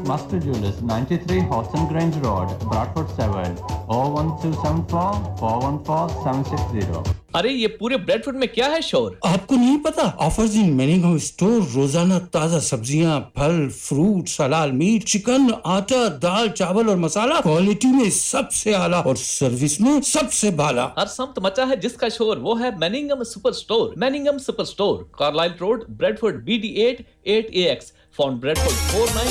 Master Jewelers, 93 Hodson Grange Road, Bradford 7, 01274 414 760. अरे ये पूरे ब्रेडफोर्ड में क्या है शोर? आपको नहीं पता? ऑफर्स इन मैनिंगम स्टोर, रोजाना ताजा सब्जियां, फल, फ्रूट, हलाल मीट, चिकन, आटा, दाल, चावल और मसाला, क्वालिटी में सबसे आला और सर्विस में सबसे बाला। हर सम्त मचा है जिसका शोर, वो है मैनिंगम super store. मैनिंगम super store, Carlisle road, Bradford, BD8 8AX, found Bradford 49